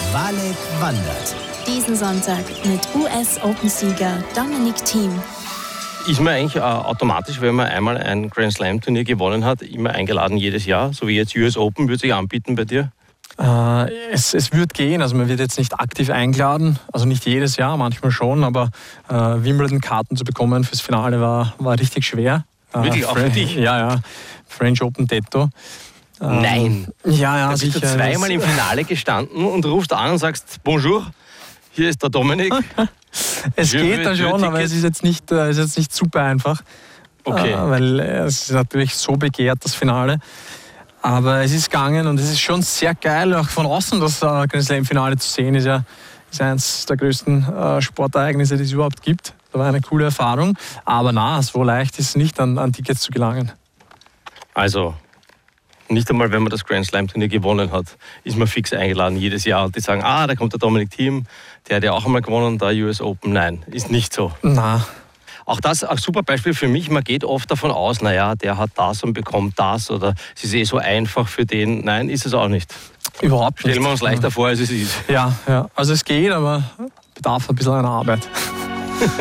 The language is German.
Walek wandert. Diesen Sonntag mit US-Open-Sieger Dominic Thiem. Ist man eigentlich automatisch, wenn man einmal ein Grand Slam-Turnier gewonnen hat, immer eingeladen jedes Jahr? So wie jetzt US Open, würde sich anbieten bei dir? Es wird gehen, also man wird jetzt nicht aktiv eingeladen, also nicht jedes Jahr, manchmal schon, aber Wimbledon-Karten zu bekommen fürs Finale war richtig schwer. Wirklich, auch für dich? Ja, French Open Detto. Nein. Ja, da bist sicher. Du zweimal im Finale gestanden und rufst an und sagst, Bonjour, hier ist der Dominik. Es geht dann schon, aber es ist jetzt nicht super einfach. Okay. Weil es ist natürlich so begehrt, das Finale. Aber es ist gegangen und es ist schon sehr geil, auch von außen das Grand Slam-Finale zu sehen. Ist eines der größten Sportereignisse, die es überhaupt gibt. Das war eine coole Erfahrung. Aber so leicht ist es nicht, an Tickets zu gelangen. Also, nicht einmal, wenn man das Grand Slam-Turnier gewonnen hat, ist man fix eingeladen jedes Jahr. Und die sagen, da kommt der Dominic Thiem, der hat ja auch einmal gewonnen, der US Open. Nein, ist nicht so. Na. Auch das ein super Beispiel für mich. Man geht oft davon aus, der hat das und bekommt das oder es ist so einfach für den. Nein, ist es auch nicht. Überhaupt nicht. Stellen wir uns leichter vor, als es ist. Ja, also es geht, aber bedarf ein bisschen einer Arbeit.